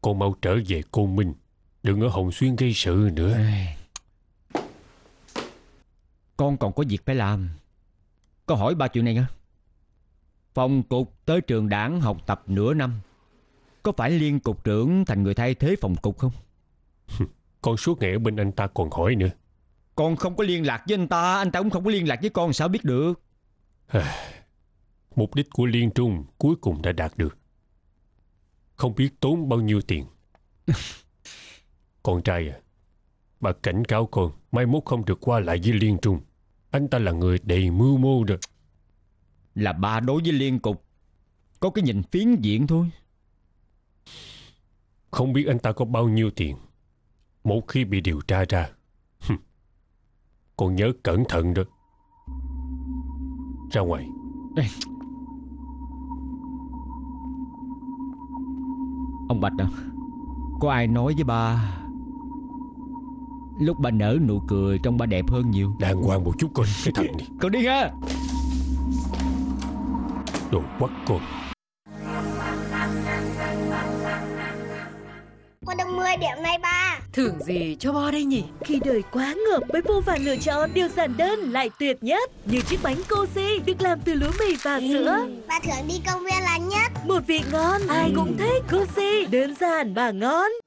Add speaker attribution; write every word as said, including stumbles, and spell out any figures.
Speaker 1: Con mau trở về Côn Minh, đừng ở Hồng Xuyên gây sự nữa.
Speaker 2: Con còn có việc phải làm. Con hỏi ba chuyện này nha. Phòng cục tới trường đảng học tập nửa năm, có phải Liên cục trưởng thành người thay thế phòng cục không?
Speaker 1: Con suốt ngày ở bên anh ta còn hỏi nữa.
Speaker 2: Con không có liên lạc với anh ta, anh ta cũng không có liên lạc với con, sao biết được?
Speaker 1: Mục đích của Liên Trung cuối cùng đã đạt được. Không biết tốn bao nhiêu tiền. Con trai à, bà cảnh cáo con mai mốt không được qua lại với Liên Trung. Anh ta là người đầy mưu mô rồi.
Speaker 2: Là ba đối với Liên cục có cái nhìn phiến diện thôi.
Speaker 1: Không biết anh ta có bao nhiêu tiền. Một khi bị điều tra ra, con nhớ cẩn thận đó. Ra ngoài.
Speaker 2: Ê. Ông Bạch à, có ai nói với ba lúc ba nở nụ cười trông ba đẹp hơn nhiều?
Speaker 1: Đàng hoàng một chút coi cái thằng này.
Speaker 2: Cậu đi ha.
Speaker 1: Đồ quắc con.
Speaker 3: Con được mười điểm này ba.
Speaker 4: Thưởng gì cho Bo đây nhỉ?
Speaker 5: Khi đời quá ngợp với vô vàn lựa chọn, điều giản đơn lại tuyệt nhất. Như chiếc bánh Cozy được làm từ lúa mì và
Speaker 3: Ừ.
Speaker 5: sữa.
Speaker 3: Ba thưởng đi công viên là nhất.
Speaker 5: Một vị ngon, ai cũng thích. Cozy, đơn giản mà ngon.